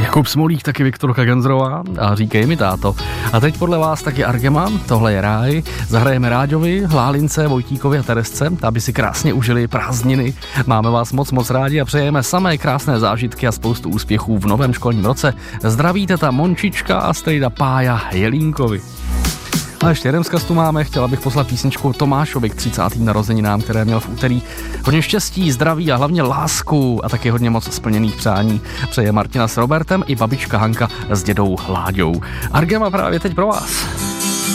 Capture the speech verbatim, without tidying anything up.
Jakub Smolík, taky Viktorka Genzrová a Říkej mi táto. A teď podle vás taky Argema, tohle je ráj. Zahrajeme Ráďovi, Hlálince, Vojtíkovi a Teresce, aby si krásně užili prázdniny. Máme vás moc moc rádi a přejeme samé krásné zážitky a spoustu úspěchů v novém školním roce. Zdraví teta Mončička a strejda Pája Jelínkovi. A ještě jeden vzkaz tu máme, chtěla bych poslat písničku Tomášovi k třicátým narozeninám, které měl v úterý. Hodně štěstí, zdraví a hlavně lásku a taky hodně moc splněných přání. Přeje Martina s Robertem i babička Hanka s dědou Láďou. Argema právě teď pro vás.